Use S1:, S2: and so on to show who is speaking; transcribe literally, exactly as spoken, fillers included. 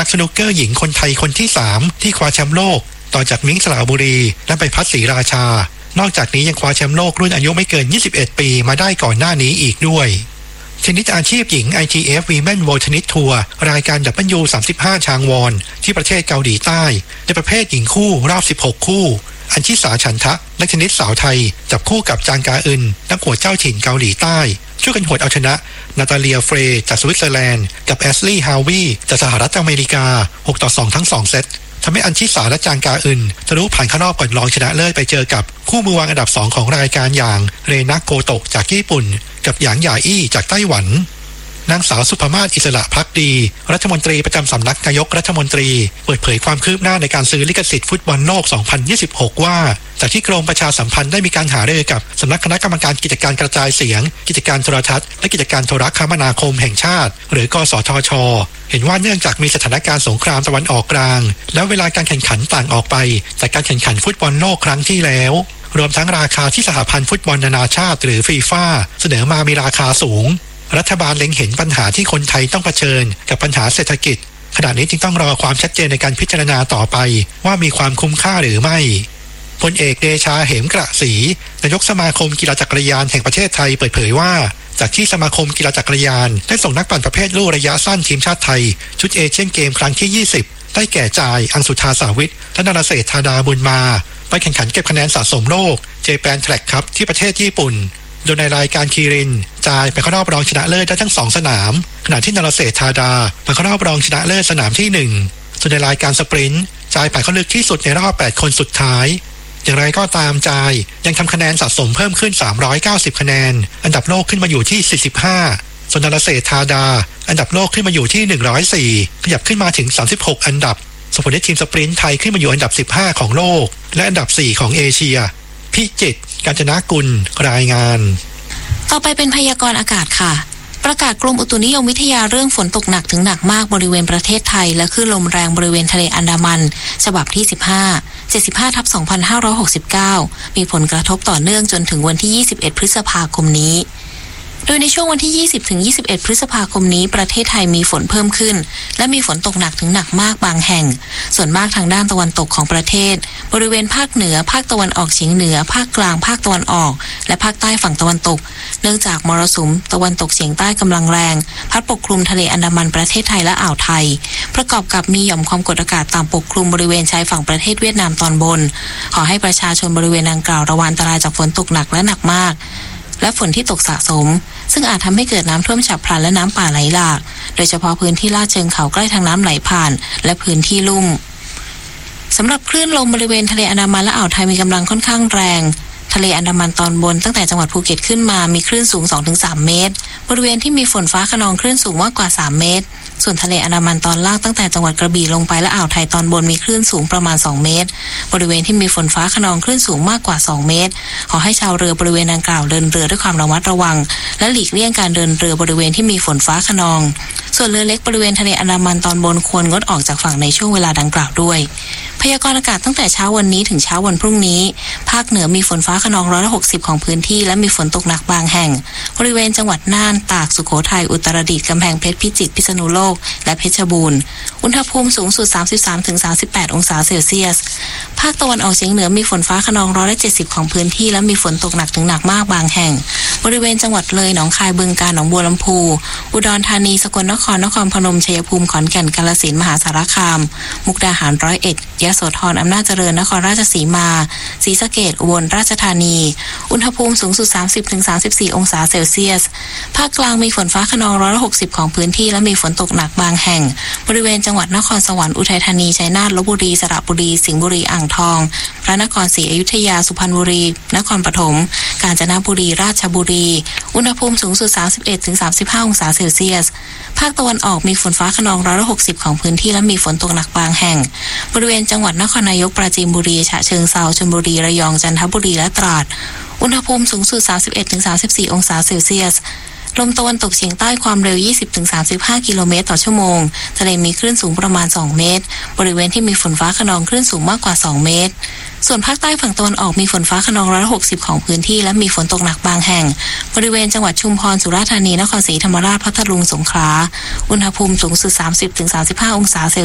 S1: กสนุกเกอร์หญิงคนไทยคนที่สามที่คว้าแชมป์โลกต่อจากมิ้งสระบุรีและใบพัดศรีราชานอกจากนี้ยังคว้าแชมป์โลกรุ่นอายุไม่เกินยี่สิบเอ็ดปีมาได้ก่อนหน้านี้อีกด้วยเทนนิสอาชีพหญิง ไอ ที เอฟ Women World Tennis Tour รายการ ดับเบิลยู สามสิบห้า ชางวอนที่ประเทศเกาหลีใต้ในประเภทหญิงคู่รอบสิบหกคู่อัญชิสาฉันทะนักเทนนิสสาวไทยจับคู่กับจางกาอึนนักหัวเจ้าถิ่นเกาหลีใต้ช่วยกันหวดเอาชนะนาตาเลียเฟรย์จากสวิตเซอร์แลนด์กับแอชลีย์ฮาวีจากสหรัฐอเมริกาหกต่อสองทั้งสองเซตทำให้อัญชิสาและจางกาอึนทะลุผ่านเข้ารอบก่อนรองชนะเลิศไปเจอกับคู่มือวางอันดับสองของรายการอย่างเรนะโกโตะจากญี่ปุ่นกับหยางหย่าอี้จากไต้หวันนางสาวสุภมาศอิสระภักดีรัฐมนตรีประจำสำนักนายกรัฐมนตรีเปิดเผยความคืบหน้าในการซื้อลิขสิทธิ์ฟุตบอลโลก สองพันยี่สิบหก ว่าจากที่กรมประชาสัมพันธ์ได้มีการหารือกับสำนักคณะกรรมการกิจการกระจายเสียงกิจการโทรทัศน์และกิจการโทรคมนาคมแห่งชาติหรือกสทช.เห็นว่าเนื่องจากมีสถานการณ์สงครามตะวันออกกลางแล้วเวลาการแข่งขันต่างออกไปจากการแข่งขันฟุตบอลโลกครั้งที่แล้วรวมทั้งราคาที่สหพันธ์ฟุตบอลนานาชาติหรือฟีฟ่าเสนอมามีราคาสูงรัฐบาลเล็งเห็นปัญหาที่คนไทยต้องเผชิญกับปัญหาเศรษฐกิจขณะนี้จึงต้องรอความชัดเจนในการพิจารณาต่อไปว่ามีความคุ้มค่าหรือไม่พลเอกเดชาเหมกระศรีนายกสมาคมกีฬาจักรยานแห่งประเทศไทยเปิดเผยว่าจากที่สมาคมกีฬาจักรยานได้ส่งนักปั่นประเภทลู่ระยะสั้นทีมชาติไทยชุดเอเชียนเกมครั้งที่ยี่สิบได้แก่จ่ายอังสุธาสาวิทและนรเศรษฐธาดาบุญมาไปแข่งขันเก็บคะแนนสะสมโลกเจแปนแทร็กคัพที่ประเทศญี่ปุ่นโดยในรายการคีรินจ่ายไปเข้ารอบรองชนะเลิศได้ทั้งสองสนามขณะที่นรเศรษฐธาดาไปเข้ารอบรองชนะเลิศสนามที่หนึ่งส่วนในรายการสปรินต์จ่ายไปเข้าลึกที่สุดในรอบแปดคนสุดท้ายอย่างไรก็ตามจ่ายยังทำคะแนนสะสมเพิ่มขึ้นสามร้อยเก้าสิบคะแนนอันดับโลกขึ้นมาอยู่ที่สี่สิบห้าส่วนนรเศรษฐธาดาอันดับโลกขึ้นมาอยู่ที่หนึ่งร้อยสี่ขยับขึ้นมาถึงสามสิบหกอันดับส่งผลให้ทีมสปรินต์ไทยขึ้นมาอยู่อันดับสิบห้าของโลกและอันดับสี่ของเอเชียพิจิตรกาญจนกุลรายงาน
S2: ต่อไปเป็นพยากรณ์อากาศค่ะประกาศกรมอุตุนิยมวิทยาเรื่องฝนตกหนักถึงหนักมากบริเวณประเทศไทยและคลื่นลมแรงบริเวณทะเลอันดามันฉบับที่สิบห้า เจ็ดสิบห้า ทับ สองพันห้าร้อยหกสิบเก้ามีผลกระทบต่อเนื่องจนถึงวันที่ยี่สิบเอ็ดพฤษภาคมนี้โดยในช่วงวันที่ยี่สิบถึงยี่สิบเอ็ดพฤษภาคมนี้ประเทศไทยมีฝนเพิ่มขึ้นและมีฝนตกหนักถึงหนักมากบางแห่งส่วนมากทางด้านตะวันตกของประเทศบริเวณภาคเหนือภาคตะวันออกเฉียงเหนือภาคกลางภาคตะวันออกและภาคใต้ฝั่งตะวันตกเนื่องจากมรสุมตะวันตกเฉียงใต้กำลังแรงพัดปกคลุมทะเลอันดามันประเทศไทยและอ่าวไทยประกอบกับมีหย่อมความกดอากาศต่ำปกคลุมบริเวณชายฝั่งประเทศเวียดนามตอนบนขอให้ประชาชนบริเวณดังกล่าวระวังอันตรายจากฝนตกหนักและหนักมากและฝนที่ตกสะสมซึ่งอาจทำให้เกิดน้ำท่วมฉับพลันและน้ำป่าไหลหลากโดยเฉพาะพื้นที่ลาดเชิงเขาใกล้ทางน้ำไหลผ่านและพื้นที่ลุ่มสำหรับคลื่นลมบริเวณทะเลอันดามันและอ่าวไทยมีกำลังค่อนข้างแรงทะเลอันดามันตอนบนตั้งแต่จังหวัดภูเก็ตขึ้นมามีคลื่นสูง สองถึงสาม เมตรบริเวณที่มีฝนฟ้าคะนองคลื่นสูงมากกว่าสามเมตรส่วนทะเลอันดามันตอนล่างตั้งแต่จังหวัดกระบี่ลงไปและอ่าวไทยตอนบนมีคลื่นสูงประมาณสองเมตรบริเวณที่มีฝนฟ้าคะนองคลื่นสูงมากกว่าสองเมตรขอให้ชาวเรือบริเวณดังกล่าวเดินเรือด้วยความระมัดระวังและหลีกเลี่ยงการเดินเรือบริเวณที่มีฝนฟ้าคะนองส่วนเรือเล็กบริเวณทะเลอันดามันตอนบนควรงดออกจากฝั่งในช่วงเวลาดังกล่าวด้วยพยากรณ์อากาศตั้งแต่เช้าวันนี้ถึงเช้าวันพรุ่งนี้ภาคเหนือมีฝนฟ้าคะนองร้อยละหกสิบของพื้นที่และมีฝนตกหนักบางแห่งบริเวณจังหวัดน่านตากสุโขทัยอุตรดิตถ์กำแพงเพชรพิจิตรพิษณุโลกและเพชรบูรณ์อุณหภูมิสูงสุด สามสิบสามถึงสามสิบแปด องศาเซลเซียสภาคตะวันออกเฉียงเหนือมีฝนฟ้าคะนองร้อยละเจ็ดสิบของพื้นที่และมีฝนตกหนักถึงหนักมากบางแห่งบริเวณจังหวัดเลยหนองคายบึงกาฬหนองบัวลำพูอุดรธานีสกลนครนครพนมชัยภูมิขอนแก่นกาฬสินธุ์มหาสารคามมุกดาหารร้อยเอ็ดยโสธรอำนาจเจริญนครราชสีมาศรีสะเกษอุบลราชธานีอุณหภูมิสูงสุด สามสิบถึงสามสิบสี่ องศาเซลเซียสภาคกลางมีฝนฟ้าคะนองร้อยละหกสิบของพื้นที่และมีฝนตกหนักบางแห่งบริเวณจังหวัดนครสวรรค์อุทัยธานีชัยนาทลพบุรีสระบุรีสิงห์บุรีอ่างทองพระนครศรีอยุธยาสุพรรณบุรีนครปฐมกาญจนบุรีราชบุรีอุณหภูมิสูงสุด สามสิบเอ็ดถึงสามสิบห้า องศาเซลเซียสภาคตะวันออกมีฝนฟ้าคะนองร้อยละหกสิบของพื้นที่และมีฝนตกหนักบางแห่งบริเวณจังหวัดนครนายกปราจีนบุรีฉะเชิงเทราชลบุรีระยองจันทบุรีและตราดอุณหภูมิสูงสุด สามสิบเอ็ดถึงสามสิบสี่ องศาเซลเซียสลมตะวันตกเฉียงใต้ความเร็ว ยี่สิบถึงสามสิบห้า กิโลเมตรต่อชั่วโมงทะเลมีคลื่นสูงประมาณสองเมตรบริเวณที่มีฝนฟ้าคะนองคลื่นสูงมากกว่าสองเมตรส่วนภาคใต้ฝั่งตะวันออกมีฝนฟ้าคะนองร้อยละหกสิบของพื้นที่และมีฝนตกหนักบางแห่งบริเวณจังหวัดชุมพรสุราษฎร์ธานีนครศรีธรรมราชพัทลุงสงขลาอุณหภูมิสูงสุด สามสิบถึงสามสิบห้า องศาเซล